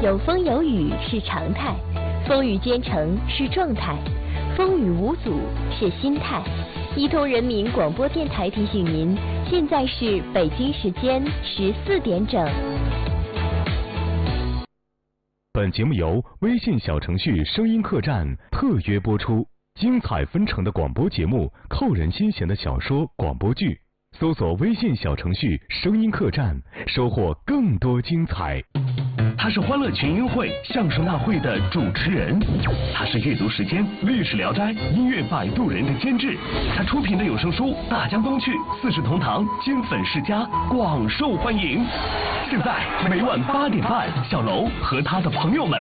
有风有雨是常态，风雨兼程是状态，风雨无阻是心态。伊通人民广播电台提醒您，现在是北京时间14点整。 本节目由微信小程序声音客栈特约播出，精彩纷呈的广播节目，扣人心弦的小说、广播剧。搜索微信小程序声音客栈，收获更多精彩。 他是欢乐群英会相声大会的主持人，他是阅读时间历史聊斋音乐摆渡人的监制，他出品的有声书《大江东去》四世同堂金粉世家广受欢迎。现在每晚8点半，小楼和他的朋友们